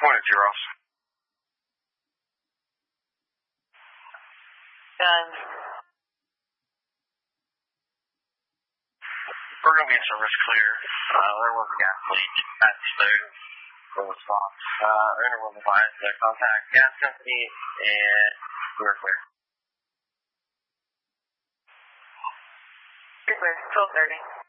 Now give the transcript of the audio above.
Morning, T. Ross. Done. We're going to be in service clear. There was a gas leak at the station. For response. Owner will advise to contact gas company, and we're clear. You're clear. 12:30.